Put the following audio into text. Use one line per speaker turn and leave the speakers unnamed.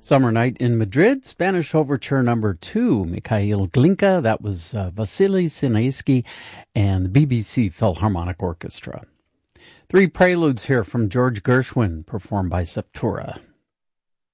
Summer Night in Madrid, Spanish Overture number 2, Mikhail Glinka, that was Vasily Sinaisky, and the BBC Philharmonic Orchestra. 3 preludes here from George Gershwin, performed by Septura.